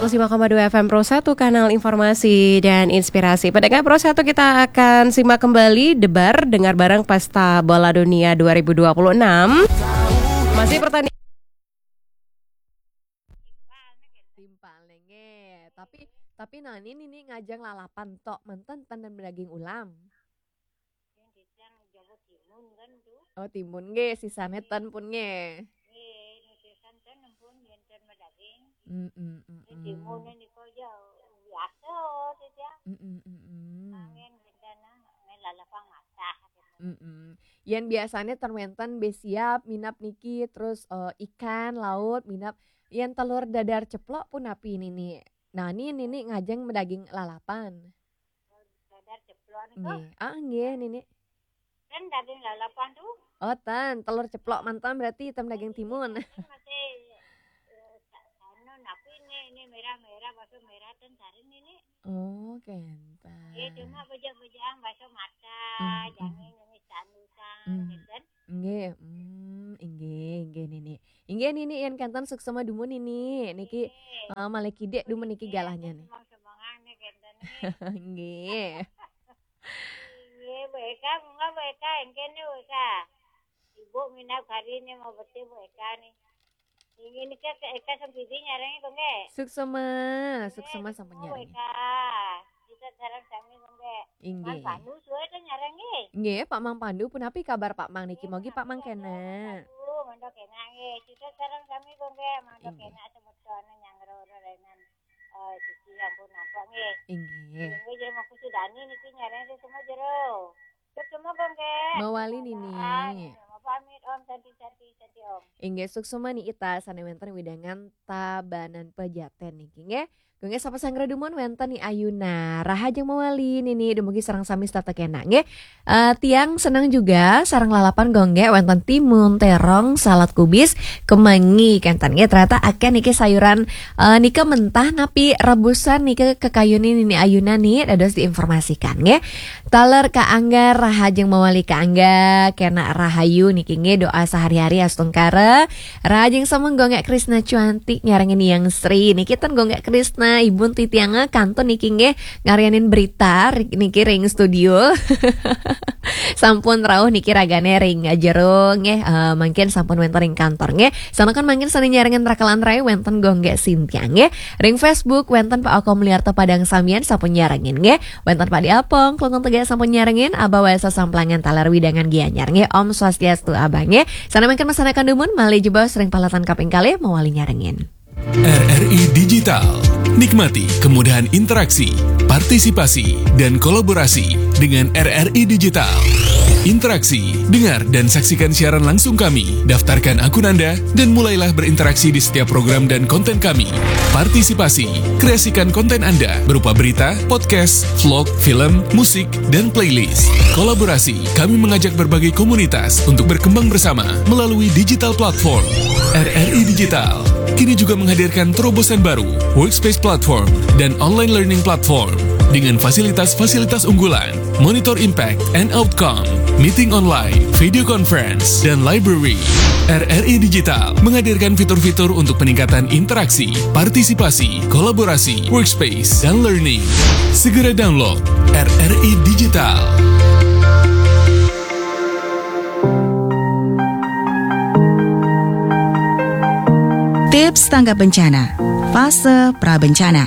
105,2 FM Pro 1, kanal informasi dan inspirasi. Pendengar Pro 1, kita akan simak kembali debar dengar bareng Pesta Bola Dunia 2026. Masih pertandingan timpal nenge. Tapi nani ini ngajang lalapan tok menten dan daging ulam. Oh timun nge, sisane ten pun nge. Timun ni ko jauh biasa saja. Angin bendana lalapang matah. Yang biasanya termenten besiap minap niki terus ikan laut minap yang telur dadar ceplok pun api ini nih. Nah ini ngajeng daging lalapan. Dadar ceplok nih. Nggih nini. Kan daging lalapan tuh. Oh tan telur ceplok mantan berarti hitam daging timun. Masih napi ini merah-merah bakso merah ten sarin ini. Oh kentang. Cuma bejang-bejang bakso mata, jangan nyanyi sandusan gitu. Inggih nini yang kantan suksema dumun ini niki maleki dek dumun niki galahnya nih. Semangat nih kantan nih. Nggih. Beka enggak beka engkene beka. Ibu minap hari ini mau beti beka nih. Ini kan eka sempiti nyarangnya kok nggak? Suksema sampai nyarang. Kita sekarang kami kok nggak? Inggih. Mang Pandu suwe kan nyarangnya? Nggih, Pak Mang Pandu pun api kabar Pak Mang niki mogi Pak Mang kena. Mandok kena nggih. Kita sekarang kami kok nggak? Mandok kena semeton nyangro renan. Sisi ampun nampak nggih. Inggih. Nggih jadi mau kusudani niki nyarangnya semua jero. Semua kok nggak? Mawali nini. Pamit Om, santi Om. Inggih suksema ni ita sanewenten widangan Tabanan Pejaten niki nggih. Gonge sapa sangra dumon wenten ni Ayuna Rahajeng Mawali nini dumugi sareng sami stata kena nggih. Tiang senang juga sareng lalapan gongge wenten timun, terong, salad kubis, kemangi kantan nggih ternyata akeh niki sayuran niki mentah napi rebusan niki kekayun nini Ayuna nih dados diinformasikan nggih. Taler ka Angga Rahajeng Mawali ka Angga kena rahayu niki nge doa sehari-hari astungkara Rahajeng sameng gonggak Krisna cuantik nyarengin yang Sri niki ten gonggak Krisna Ibun titianga kanton niki nge ngarianin berita niki ring studio sampun rauh niki ragane ring jero nge mungkin sampun wenten ring kantor nge sana kan mungkin sani nyarengin rakalan rai wenten gonggak Sintia nge ring Facebook wenten Pak Akom Liarto Padang Samian sampun nyarengin nge wenten Pak Diapong Klungkung Tegak sampun nyarengin Aba Wesa Samplangan Talar Widangan Gianyar nge Om Swastiastu Abangnya sana mungkin masanakan dumun malih jebau sering palatan kaping kali mawali nyarengin. RRI Digital. Nikmati kemudahan interaksi, partisipasi, dan kolaborasi dengan RRI Digital. Interaksi, dengar dan saksikan siaran langsung kami. Daftarkan akun Anda dan mulailah berinteraksi di setiap program dan konten kami. Partisipasi, kreasikan konten Anda berupa berita, podcast, vlog, film, musik, dan playlist. Kolaborasi, kami mengajak berbagai komunitas untuk berkembang bersama melalui digital platform. RRI Digital kini juga menghadirkan terobosan baru, workspace platform, dan online learning platform dengan fasilitas-fasilitas unggulan, monitor impact and outcome, meeting online, video conference, dan library. RRI Digital menghadirkan fitur-fitur untuk peningkatan interaksi, partisipasi, kolaborasi, workspace, dan learning. Segera download RRI Digital. Tips tanggap bencana, fase prabencana.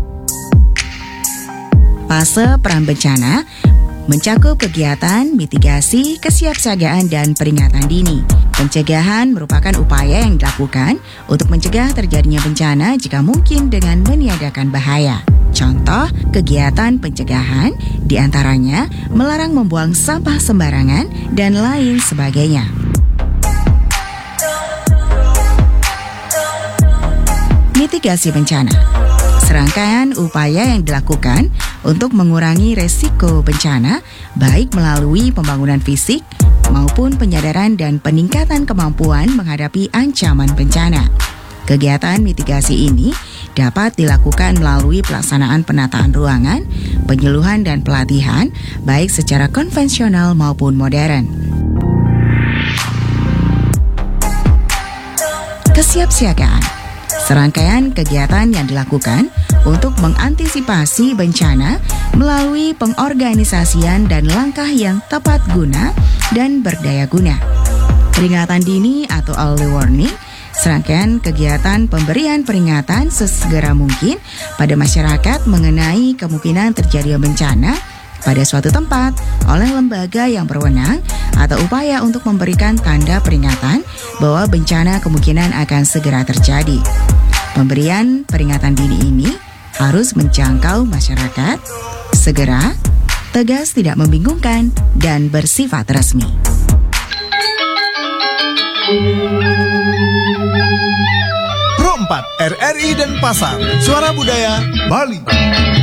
Fase prabencana mencakup kegiatan mitigasi, kesiapsiagaan, dan peringatan dini. Pencegahan merupakan upaya yang dilakukan untuk mencegah terjadinya bencana jika mungkin dengan meniadakan bahaya. Contoh kegiatan pencegahan diantaranya melarang membuang sampah sembarangan dan lain sebagainya. Mitigasi bencana. Serangkaian upaya yang dilakukan untuk mengurangi resiko bencana, baik melalui pembangunan fisik maupun penyadaran dan peningkatan kemampuan menghadapi ancaman bencana. Kegiatan mitigasi ini dapat dilakukan melalui pelaksanaan penataan ruangan, penyuluhan dan pelatihan, baik secara konvensional maupun modern. Kesiapsiagaan. Serangkaian kegiatan yang dilakukan untuk mengantisipasi bencana melalui pengorganisasian dan langkah yang tepat guna dan berdaya guna. Peringatan dini atau early warning, serangkaian kegiatan pemberian peringatan sesegera mungkin pada masyarakat mengenai kemungkinan terjadinya bencana pada suatu tempat oleh lembaga yang berwenang atau upaya untuk memberikan tanda peringatan bahwa bencana kemungkinan akan segera terjadi. Pemberian peringatan dini ini harus menjangkau masyarakat, segera, tegas, tidak membingungkan, dan bersifat resmi. Pro 4 RRI Denpasar, Suara Budaya Bali.